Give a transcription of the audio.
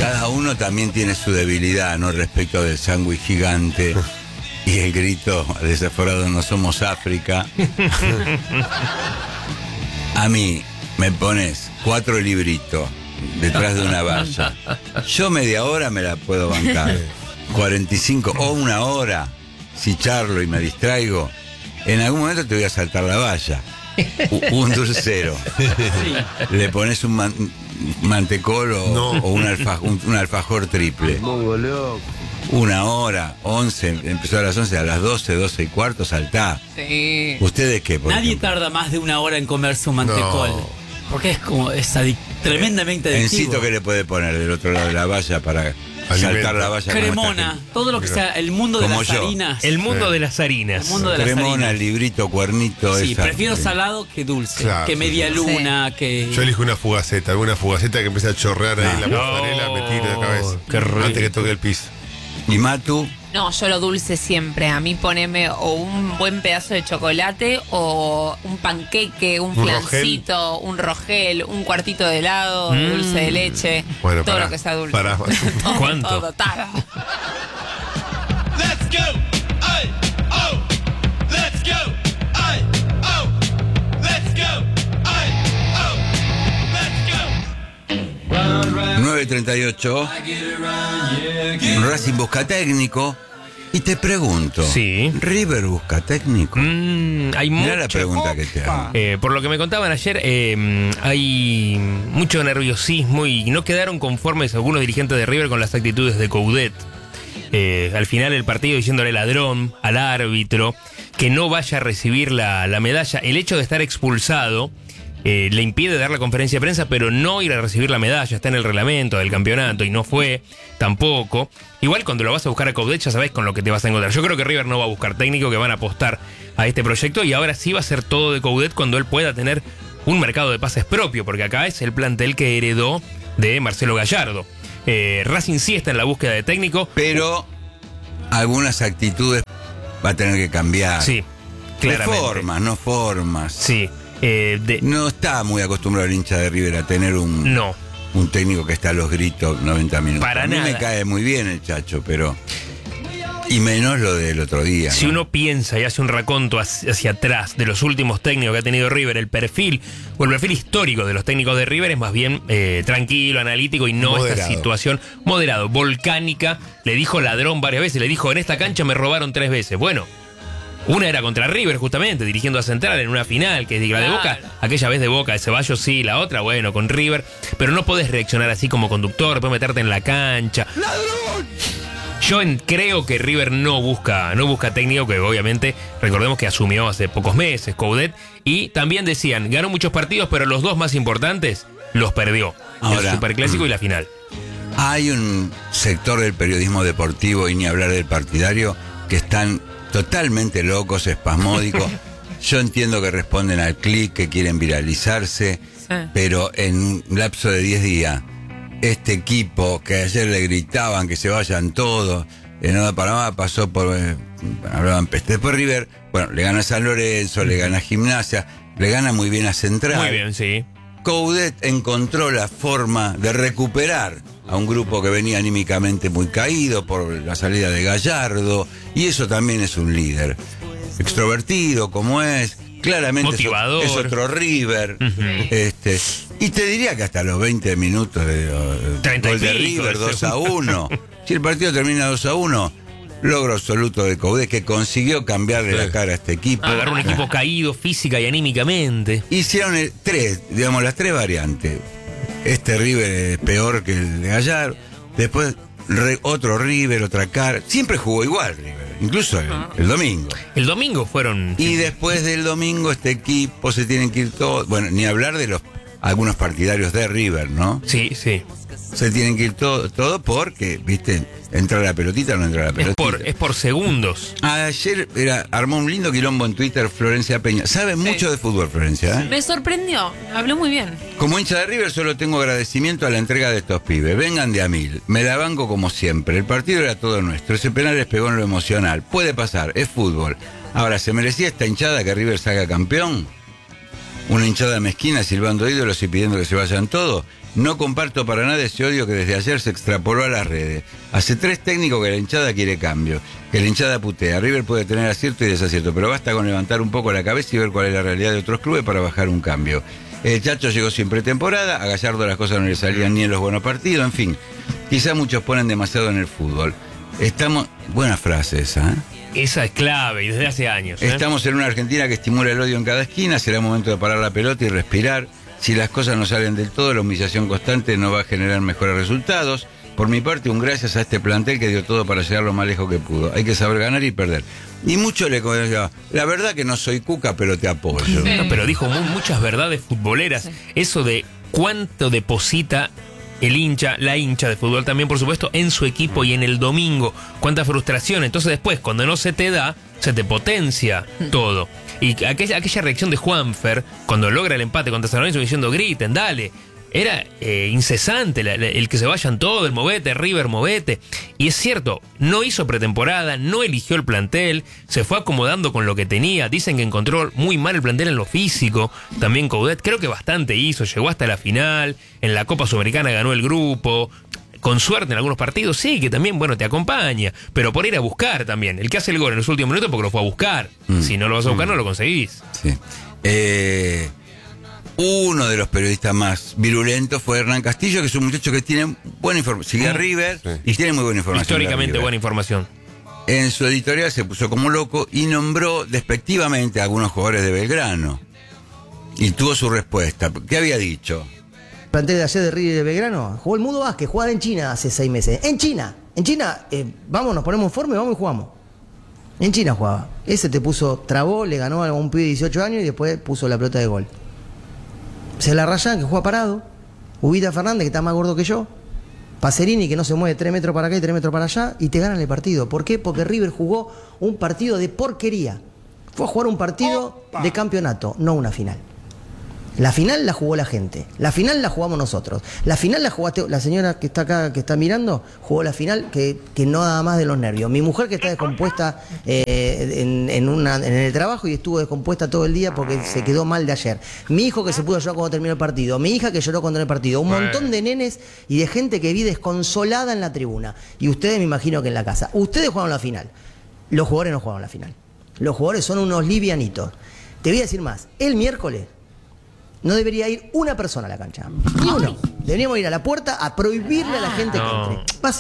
Cada uno también tiene su debilidad, ¿no? Respecto del sándwich gigante y el grito desaforado, no somos África. A mí me pones 4 libritos detrás de una valla. Yo media hora me la puedo bancar. 45 o una hora, si charlo y me distraigo, en algún momento te voy a saltar la valla. Un dulcero. Sí. Le pones un mantecol o un alfajor triple. Una hora, 11, empezó a las 11, a las 12, 12 y cuarto, saltá. Sí. ¿Ustedes qué? Nadie tarda más de una hora en comerse un mantecol. No. Porque es como, tremendamente adictivo. Encito que le puede poner del otro lado de la valla para saltar la valla. Cremona, todo lo que sea el mundo de las harinas. El mundo de las harinas. Cremona, el librito, cuernito. Sí, prefiero salado que dulce, claro, que media luna, que... Yo elijo una fugaceta, alguna fugaceta que empiece a chorrear ahí la mozzarella, me tire de cabeza. Qué rico. Antes que toque el piso. ¿Y Matu? No, yo lo dulce siempre. A mí poneme o un buen pedazo de chocolate o un panqueque, un flancito, un rogel, un cuartito de helado, dulce de leche, bueno, todo lo que sea dulce. ¿Cuánto? Todo. Let's go. Ay, oh. Let's go. Ay, oh. Let's go. Ay, oh. Let's go. 9:38. Racing busca técnico. Y te pregunto, sí. ¿River busca técnico? Mirá la pregunta que te hago. Por lo que me contaban ayer, hay mucho nerviosismo y no quedaron conformes algunos dirigentes de River con las actitudes de Coudet. Al final el partido diciéndole ladrón al árbitro, que no vaya a recibir la medalla. El hecho de estar expulsado le impide dar la conferencia de prensa, pero no ir a recibir la medalla. Está en el reglamento del campeonato y no fue tampoco. Igual cuando lo vas a buscar a Coudet ya sabés con lo que te vas a encontrar. Yo creo que River no va a buscar técnico, que van a apostar a este proyecto y ahora sí va a ser todo de Coudet cuando él pueda tener un mercado de pases propio, porque acá es el plantel que heredó de Marcelo Gallardo. Racing sí está en la búsqueda de técnico, pero algunas actitudes va a tener que cambiar. Sí, claramente. No formas. Sí. No está muy acostumbrado el hincha de River a tener un técnico que está a los gritos 90 minutos. Para a mí nada. me cae muy bien el Chacho, pero... Y menos lo del otro día. Si uno piensa y hace un raconto hacia atrás de los últimos técnicos que ha tenido River, el perfil histórico de los técnicos de River es más bien tranquilo, analítico y no moderado. Esta situación moderado, volcánica. Le dijo ladrón varias veces, le dijo en esta cancha me robaron 3 veces. Bueno, una era contra River justamente, dirigiendo a Central en una final, que es la de Boca, aquella vez de Boca, de Ceballos sí, la otra, bueno, con River. Pero no podés reaccionar así como conductor, podés meterte en la cancha. ¡Ladrón! Yo creo que River no busca técnico, que obviamente recordemos que asumió hace pocos meses Coudet, y también decían, ganó muchos partidos, pero los 2 más importantes los perdió. Ahora, el Superclásico y la final. Hay un sector del periodismo deportivo, y ni hablar del partidario, que están totalmente locos, espasmódicos. Yo entiendo que responden al clic, que quieren viralizarse, pero en un lapso de 10 días... Este equipo que ayer le gritaban que se vayan todos, no da para más, pasó por... hablaban peste. Después River, bueno, le gana a San Lorenzo, le gana a Gimnasia, le gana muy bien a Central. Muy bien, sí. Coudet encontró la forma de recuperar a un grupo que venía anímicamente muy caído por la salida de Gallardo, y eso también es un líder. Extrovertido como es, claramente motivador. Es otro River. Y te diría que hasta los 20 minutos de gol de River, 2-1. Si el partido termina 2-1, logro absoluto de Coudet, que consiguió cambiarle la cara a este equipo. Agarrar un equipo caído física y anímicamente. Hicieron las 3 variantes. Este River es peor que el de Gallardo. Después otro River, otra cara. Siempre jugó igual River, incluso el domingo. El domingo fueron... Y después del domingo este equipo se tienen que ir todos. Bueno, ni hablar de algunos partidarios de River, ¿no? Sí, sí. Se tienen que ir todo porque, viste, entra la pelotita o no entra la pelotita. Es por segundos. Ayer armó un lindo quilombo en Twitter Florencia Peña. Sabe mucho de fútbol, Florencia, ¿eh? Me sorprendió, habló muy bien. Como hincha de River solo tengo agradecimiento a la entrega de estos pibes. Vengan de a 1000. Me la banco como siempre. El partido era todo nuestro. Ese penal les pegó en lo emocional. Puede pasar, es fútbol. Ahora, ¿se merecía esta hinchada que River salga campeón? Una hinchada mezquina silbando ídolos y pidiendo que se vayan todos. No comparto para nada ese odio que desde ayer se extrapoló a las redes. Hace 3 técnicos que la hinchada quiere cambio, que la hinchada putea. River puede tener acierto y desacierto, pero basta con levantar un poco la cabeza y ver cuál es la realidad de otros clubes para bajar un cambio. El Chacho llegó sin pretemporada, a Gallardo las cosas no le salían ni en los buenos partidos, en fin. Quizá muchos ponen demasiado en el fútbol. Buena frase esa, ¿eh? Esa es clave y desde hace años. Estamos en una Argentina que estimula el odio en cada esquina, será momento de parar la pelota y respirar. Si las cosas no salen del todo, la humillación constante no va a generar mejores resultados. Por mi parte, un gracias a este plantel que dio todo para llegar lo más lejos que pudo. Hay que saber ganar y perder. Y mucho le decía, la verdad que no soy Cuca, pero te apoyo. Sí. No, pero dijo muchas verdades futboleras. Sí. Eso de cuánto deposita el hincha, la hincha de fútbol también, por supuesto, en su equipo y en el domingo. Cuánta frustración. Entonces después, cuando no se te da, se te potencia todo. Y aquella reacción de Juanfer, cuando logra el empate contra San Lorenzo diciendo, griten, dale. Era incesante el que se vayan todos, el movete, River, movete. Y es cierto, no hizo pretemporada, no eligió el plantel, se fue acomodando con lo que tenía. Dicen que encontró muy mal el plantel en lo físico, también Coudet. Creo que bastante hizo, llegó hasta la final, en la Copa Sudamericana ganó el grupo. Con suerte en algunos partidos, sí, que también, bueno, te acompaña. Pero por ir a buscar también. El que hace el gol en los últimos minutos porque lo fue a buscar. Si no lo vas a buscar, no lo conseguís. Sí. Uno de los periodistas más virulentos fue Hernán Castillo, que es un muchacho que tiene buena información. Sigue a River y tiene muy buena información. Históricamente buena información. En su editorial se puso como loco y nombró despectivamente a algunos jugadores de Belgrano. Y tuvo su respuesta. ¿Qué había dicho? Plantel de ayer de River de Belgrano, jugó el Mudo Vázquez, jugaba en China hace 6 meses. En China, vamos, nos ponemos en forma y vamos y jugamos. En China jugaba. Ese te trabó, le ganó a un pibe de 18 años y después puso la pelota de gol. Se la rayan, que juega parado. Ubita Fernández, que está más gordo que yo. Pacerini, que no se mueve 3 metros para acá y 3 metros para allá. Y te ganan el partido. ¿Por qué? Porque River jugó un partido de porquería. Fue a jugar un partido de campeonato, no una final. La final la jugó la gente. La final la jugamos nosotros. La final la jugaste, la señora que está acá, que está mirando, jugó la final que no nada más de los nervios. Mi mujer que está descompuesta en el trabajo y estuvo descompuesta todo el día porque se quedó mal de ayer. Mi hijo que se pudo llorar cuando terminó el partido. Mi hija que lloró cuando terminó el partido. Un montón de nenes y de gente que vi desconsolada en la tribuna. Y ustedes me imagino que en la casa. Ustedes jugaron la final. Los jugadores no jugaron la final. Los jugadores son unos livianitos. Te voy a decir más. El miércoles no debería ir una persona a la cancha. Ni uno. Deberíamos ir a la puerta a prohibirle a la gente que entre.